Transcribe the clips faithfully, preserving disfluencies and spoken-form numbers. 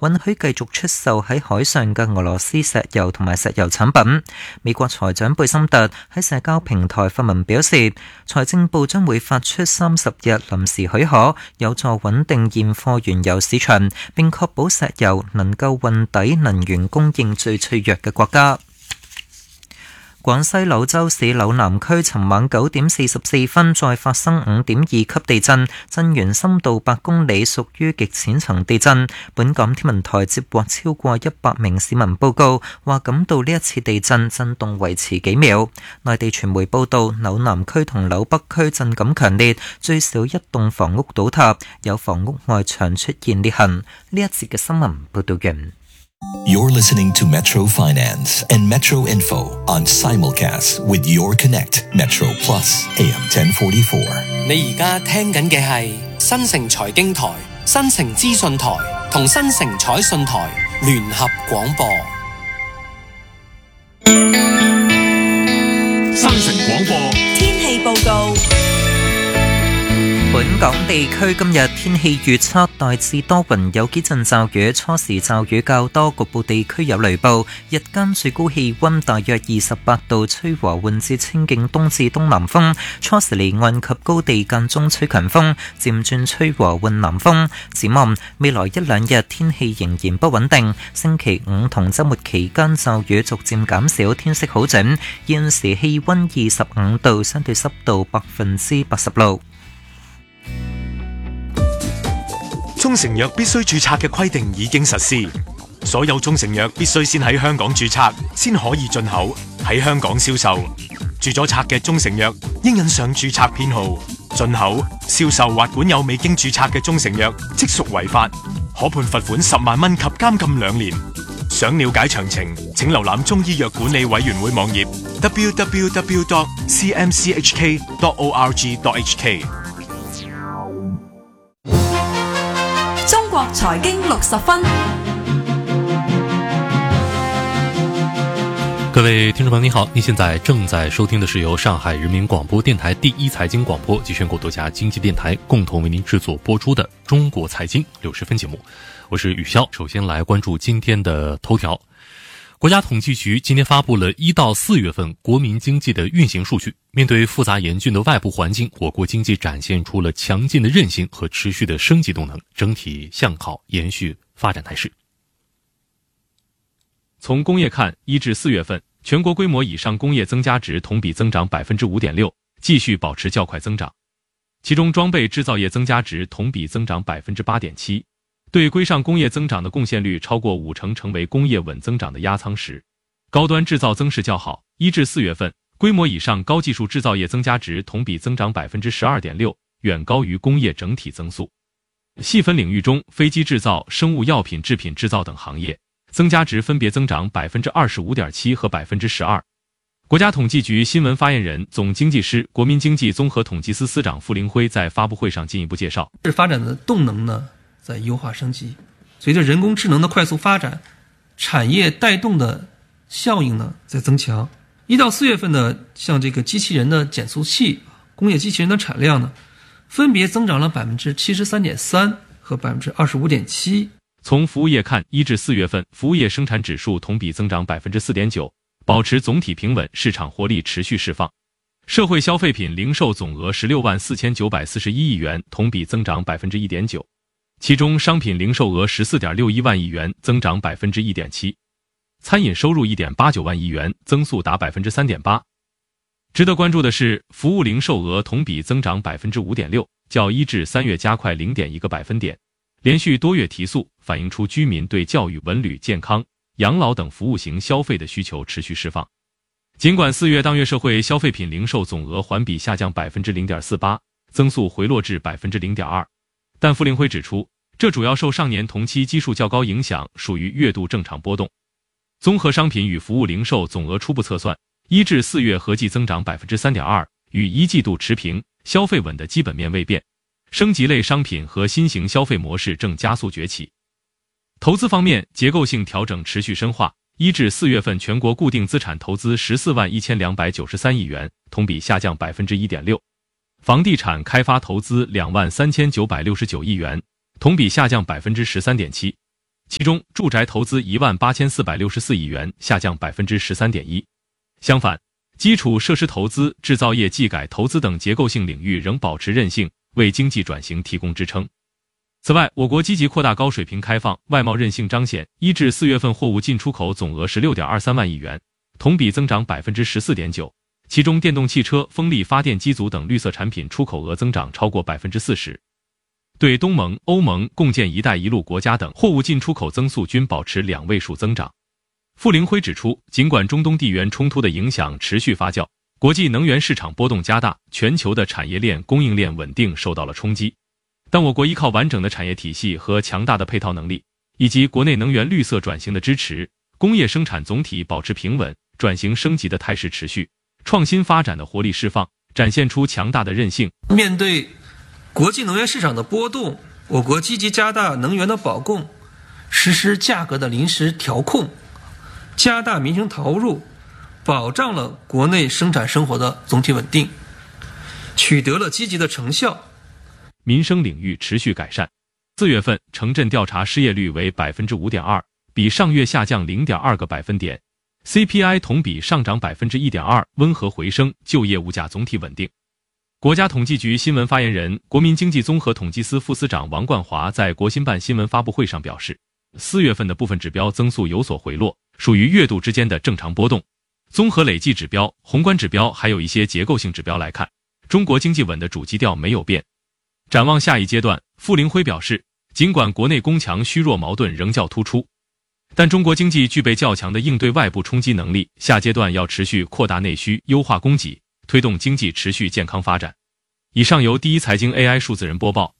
允許繼續出售喺海上嘅俄羅斯石油同埋石油產品。美國財長貝森特喺社交平台發文表示，財政部將會發出三十日臨時許可，有助穩定現貨原油市場，並確保石油能夠運抵能源供應最脆弱嘅國家。廣西柳州市柳南區尋晚九點四十四分再發生五點二級地震，震源深度八公里，屬於極淺層地震。本港天文台接獲超過一百名市民報告，話感到呢一次地震震動維持幾秒。內地傳媒報道，柳南區同柳北區震感強烈，最少一棟房屋倒塌，有房屋外牆出現裂痕。呢一節嘅新聞報道完。 You're listening to Metro Finance and Metro Info on simulcast with Your Connect Metro Plus A M ten forty-four。 你而家聽緊嘅係新城財經台、新城資訊台同新城彩訊台聯合廣播。 新城廣播天氣報告。 本港地區今日天氣預測大致多雲，有幾陣驟雨，初時驟雨較多，局部地區有雷暴。日間最高氣溫大約二十八度，吹和緩至清勁東至東南風。初時離岸及高地間中吹強風，漸轉吹和緩南風。展望未來一兩日天氣仍然不穩定，星期五同週末期間驟雨逐漸減少，天色好轉。現時氣溫二十五度，相對濕度百分之八十六。 中成藥必須註冊嘅規定已經實施，所有中成藥必須先喺香港註冊，先可以進口，喺香港銷售。註咗冊嘅中成藥應印上註冊編號。進口、銷售或管有未經註冊嘅中成藥，即屬違法，可判罰款十萬蚊及監禁兩年。想了解詳情，請瀏覽中醫藥管理委員會網頁 double-u double-u double-u dot c m c h k dot org dot h k。 中國財經六十分， 各位聽眾朋友，你好，您現在正在收聽的是由上海人民廣播電台第一財經廣播及全國多家經濟電台共同為您製作播出的中國財經六十分節目，我是宇霄。首先來關注今天的頭條。國家統計局今天發布了一到四月份國民經濟的運行數據。面對複雜嚴峻的外部環境，我國經濟展現出了強勁的韌性和持續的升級動能，整體向好，延續發展態勢。從工業看，一至四月份，全國規模以上工業增加值同比增長百分之五點六，繼續保持較快增長。其中裝備製造業增加值同比增長百分之八點七。對規上工業增長的貢獻率超過五成，成為工業穩增長的壓艙石。高端製造增勢較好，一至四月份，規模以上高技術製造業增加值同比增長百分之十二點六，遠高於工業整體增速。細分領域中，飛機製造、生物藥品製品製造等行業增加值分別增長百分之二十五點七和百分之十二。國家統計局新聞發言人、總經濟師、國民經濟綜合統計司司長傅凌輝在發布會上進一步介紹， 發展的動能呢在優化升級，隨着人工智能的快速發展，產業帶動的效應呢在增強。一到四月份呢，像這個機器人的減速器、工業機器人的產量呢，分別增長了百分之七十三點三和百分之二十五點七。 從服務業看，一至四月份，服務業生產指數同比增長百分之四點九，保持總體平穩，市場活力持續釋放。社會消費品零售總額十六萬四千九百四十一億元，同比增長百分之一點九。其中商品零售額十四點六一萬億元，增長百分之一點七；餐飲收入一點八九萬億元，增速達百分之三點八。值得關注的是，服務零售額同比增長百分之五點六，較一至三月加快零點一個百分點，連續多月提速，反映出居民對教育、文旅、健康、養老等服務型消費的需求持續釋放。儘管四月當月社會消費品零售總額環比下降百分之零點四八，增速回落至百分之零點二。但傅凌輝指出，這主要受上年同期基數較高影響，屬於月度正常波動。綜合商品與服務零售總額初步測算，一至四月合計增長百分之三點二，與一季度持平，消費穩的基本面未變。升級類商品和新型消費模式正加速崛起。投資方面，結構性調整持續深化。一至四月份，全國固定資產投資十四萬一千兩百九十三億元，同比下降百分之一點六。房地產開發投資兩萬三千九百六十九億元，同比下降百分之十三點七。 其中住宅投资一万八千四百六十四亿元，下降百分之十三点一。相反，基础设施投资、制造业技改投资等结构性领域仍保持韧性，为经济转型提供支撑。此外，我国积极扩大高水平开放，外贸韧性彰显。一至四月份货物进出口总额十六点二三万亿元，同比增长百分之十四点九。其中，电动汽车、风力发电机组等绿色产品出口额增长超过百分之四十。对东盟、欧盟共建“一带一路”国家等，货物进出口增速均保持两位数增长。傅凌辉指出，尽管中东地缘冲突的影响持续发酵，国际能源市场波动加大，全球的产业链、供应链稳定受到了冲击，但我国依靠完整的产业体系和强大的配套能力，以及国内能源绿色转型的支持，工业生产总体保持平稳，转型升级的态势持续，创新发展的活力释放，展现出强大的韧性。 面对国际能源市场的波动，我国积极加大能源的保供，实施价格的临时调控，加大民生投入，保障了国内生产生活的总体稳定，取得了积极的成效。 民生领域持续改善。四月份城镇调查失业率为 百分之五点二， 比上月下降 零点二个百分点， C P I 同比上涨 百分之一点二， 温和回升，就业物价总体稳定。国家统计局新闻发言人、国民经济综合统计司副司长王冠华在国新办新闻发布会上表示，四月份的部分指标增速有所回落，属于月度之间的正常波动。综合累计指标、宏观指标还有一些结构性指标来看，中国经济稳的主基调没有变。展望下一阶段，傅凌辉表示，尽管国内供强虚弱矛盾仍较突出，但中国经济具备较强的应对外部冲击能力，下阶段要持续扩大内需，优化供给，推动经济持续健康发展。以上由第一财经 A I 数字人播报。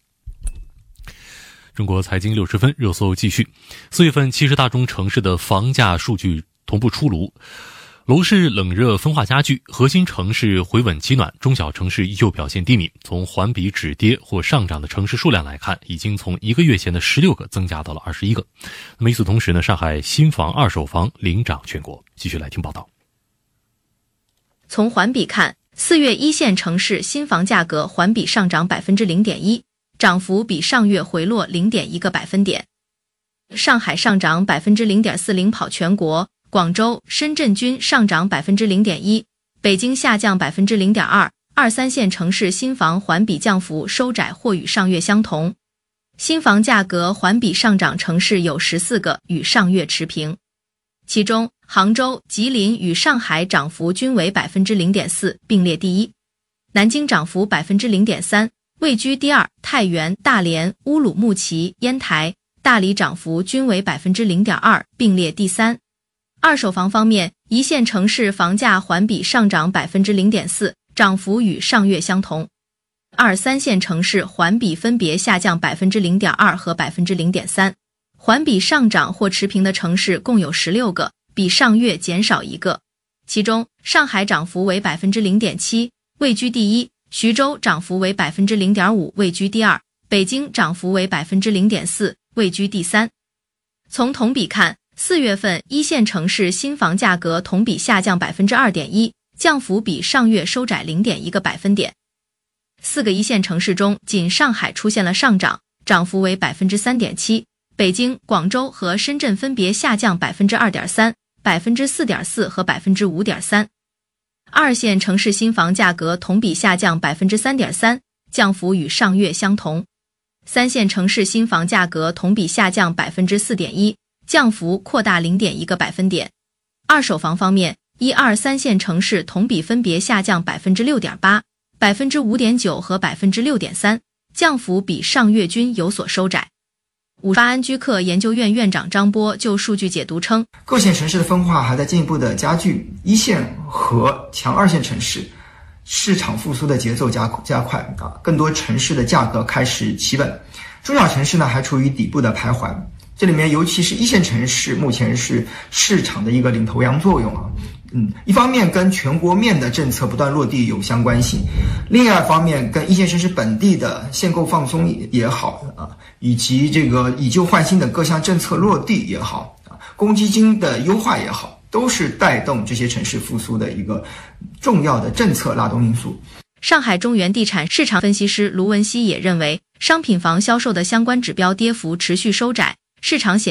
中国财经六十分热搜继续。四月份七十大中城市的房价数据同步出炉，楼市冷热分化加剧，核心城市回稳趋暖，中小城市依旧表现低迷。从环比止跌或上涨的城市数量来看，已经从一个月前的十六个增加到了二十一个。那么与此同时呢，上海新房、二手房领涨全国。继续来听报道。 从环比看，四月一线城市新房价格环比上涨 百分之零点一， 涨幅比上月回落 零点一个百分点。上海上涨 百分之零点四， 领跑全国，广州、深圳均上涨 百分之零点一， 北京下降 百分之零点二， 二三线城市新房环比降幅收窄或与上月相同。新房价格环比上涨城市有十四个，与上月持平。其中杭州、吉林与上海涨幅均为 百分之零点四， 并列第一。南京涨幅 百分之零点三， 位居第二。太原、大连、乌鲁木齐、烟台、大理涨幅均为 百分之零点二， 并列第三。二手房方面，一线城市房价环比上涨 百分之零点四， 涨幅与上月相同。二三线城市环比分别下降 百分之零点二 和 百分之零点三。环比上涨或持平的城市共有十六个，比上月减少一个。其中上海涨幅为 百分之零点七， 位居第一，徐州涨幅为 百分之零点五， 位居第二，北京涨幅为 百分之零点四， 位居第三。从同比看，四月份一线城市新房价格同比下降 百分之二点一， 降幅比上月收窄 零点一个百分点。四个一线城市中，仅上海出现了上涨，涨幅为 百分之三点七，北京、广州和深圳分别下降 百分之二点三、百分之四点四 和 百分之五点三。二线城市新房价格同比下降 百分之三点三， 降幅与上月相同。三线城市新房价格同比下降 百分之四点一， 降幅扩大 零点一个百分点。二手房方面，一二三线城市同比分别下降 百分之六点八、百分之五点九 和 百分之六点三， 降幅比上月均有所收窄。五八安居客研究院院长张波就数据解读称， 各线城市的分化还在进一步的加剧，一线和强二线城市市场复苏的节奏加加快啊，更多城市的价格开始企稳，中小城市呢还处于底部的徘徊。这里面尤其是一线城市目前是市场的一个领头羊作用啊。嗯，一方面跟全国面的政策不断落地有相关性，另外一方面跟一线城市本地的限购放松也好啊，以及这个以旧换新的各项政策落地也好啊，公积金的优化也好，都是带动这些城市复苏的一个重要的政策拉动因素。 上海中原地产市场分析师卢文熙也认为，商品房销售的相关指标跌幅持续收窄， 市场显